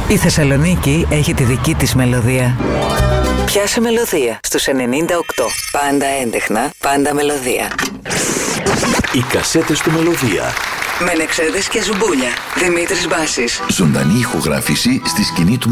Η Θεσσαλονίκη έχει τη δική της μελωδία. Πιάσε μελωδία στους 98. Πάντα έντεχνα, πάντα μελωδία. Οι κασέτες του Μελωδία. Μενεξέδες και Ζουμπούλια. Δημήτρης Μπάσης. Ζωντανή ηχογράφηση στη σκηνή του